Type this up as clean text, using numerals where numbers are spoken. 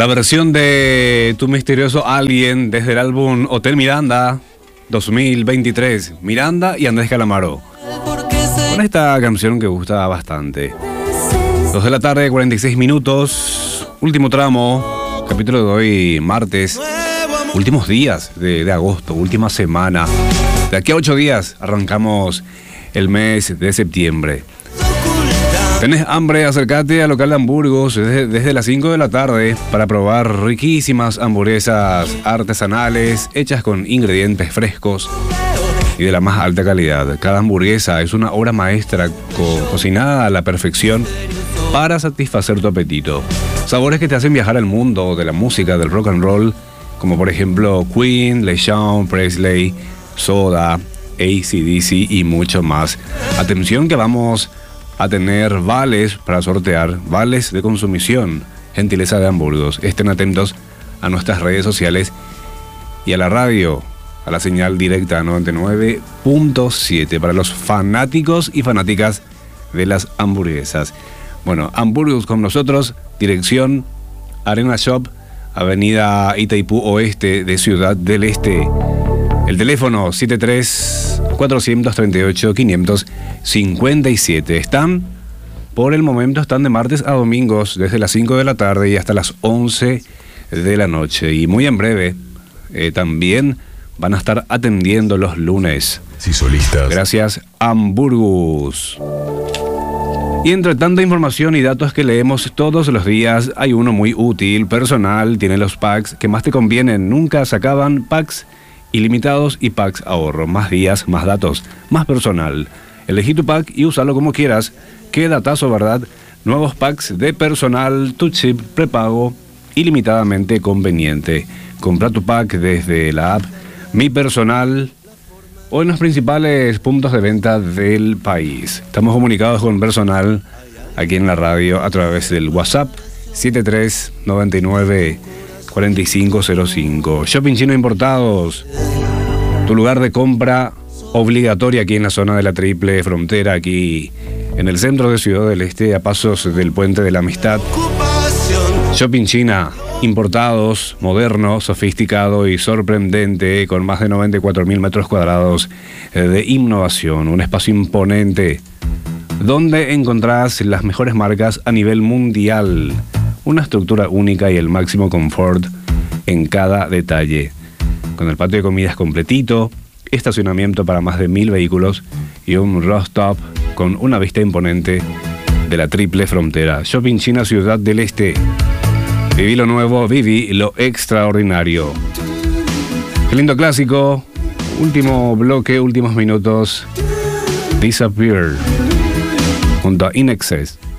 La versión de Tu Misterioso Alien desde el álbum Hotel Miranda 2023. Miranda y Andrés Calamaro. Con esta canción que gusta bastante. 2 de la tarde, 46 minutos. Último tramo. Capítulo de hoy, martes. Últimos días de agosto, última semana. De aquí a 8 días arrancamos el mes de septiembre. ¿Tenés hambre? Acércate al local de Hamburgos desde las 5 de la tarde para probar riquísimas hamburguesas artesanales hechas con ingredientes frescos y de la más alta calidad. Cada hamburguesa es una obra maestra cocinada a la perfección para satisfacer tu apetito. Sabores que te hacen viajar al mundo de la música, del rock and roll, como por ejemplo Queen, LeSean, Presley, Soda, AC/DC y mucho más. Atención que vamos a tener vales para sortear, vales de consumición, gentileza de Hamburgos. Estén atentos a nuestras redes sociales y a la radio, a la señal directa 99.7 para los fanáticos y fanáticas de las hamburguesas. Bueno, Hamburgos con nosotros, dirección Arena Shop, Avenida Itaipú Oeste de Ciudad del Este. El teléfono 73-438-557. Están, por el momento, están de martes a domingos, desde las 5 de la tarde y hasta las 11 de la noche. Y muy en breve, también van a estar atendiendo los lunes. Sí, solistas. Gracias, Hamburgos. Y entre tanta información y datos que leemos todos los días, hay uno muy útil, personal, tiene los packs que más te convienen. Nunca se acaban, packs ilimitados y packs ahorro. Más días, más datos, más personal. Elegí tu pack y úsalo como quieras. Qué datazo, ¿verdad? Nuevos packs de personal, tu chip prepago, ilimitadamente conveniente. Compra tu pack desde la app Mi Personal o en los principales puntos de venta del país. Estamos comunicados con personal aquí en la radio a través del WhatsApp 7399-4505. Shopping Chino Importados, tu lugar de compra obligatoria aquí en la zona de la Triple Frontera, aquí en el centro de Ciudad del Este, a pasos del Puente de la Amistad. Shopping China Importados, moderno, sofisticado y sorprendente, con más de 94.000 metros cuadrados de innovación, un espacio imponente donde encontrás las mejores marcas a nivel mundial, una estructura única y el máximo confort en cada detalle, con el patio de comidas completito, estacionamiento para más de 1.000 vehículos y un rooftop con una vista imponente de la Triple Frontera. Shopping China Ciudad del Este. Viví lo nuevo, viví lo extraordinario. Qué lindo clásico. Último bloque, últimos minutos. Disappear junto a In Excess.